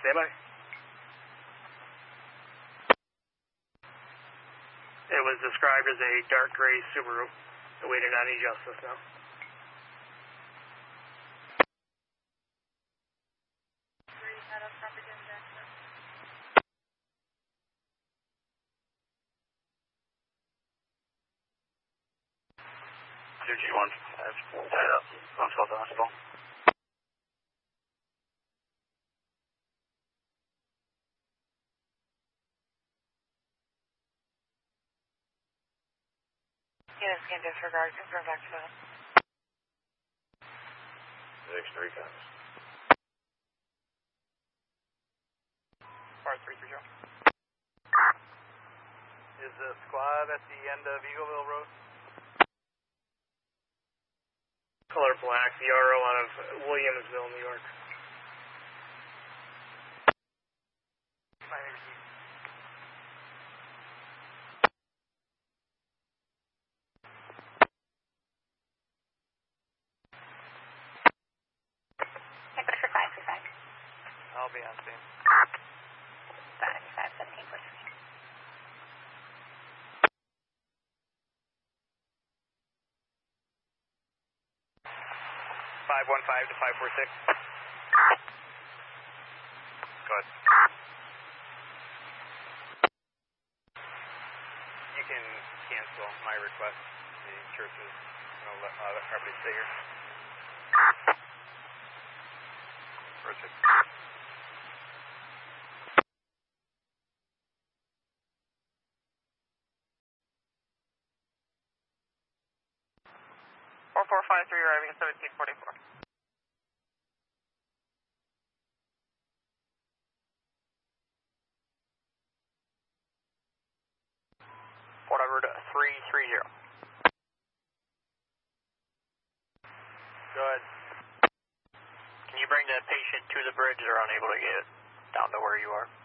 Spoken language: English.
Stand by. It was described as a dark gray Subaru, awaiting any justice now. G1, tied up. Let's go to the hospital. Unit scan disregard, confirm back to that. 6-3 comes. Part 330. Is the squad at the end of Eagleville Road? Color black, the RO out of Williamsville, New York. My name is I'll be on scene. 515 to 546. Good. You can cancel my request. The church is going to let the property stay here. Perfect. 4453 arriving at 1744. Port Edward 330. Good. Can you bring the patient to the bridge? They're unable to get it down to where you are.